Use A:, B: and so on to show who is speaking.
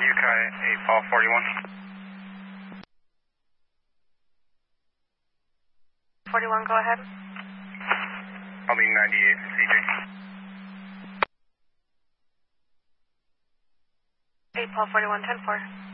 A: Yukai 8 Paul 41.
B: 41, go ahead.
A: I'll be 98 CJ.
B: 8 Paul 41, 10-4.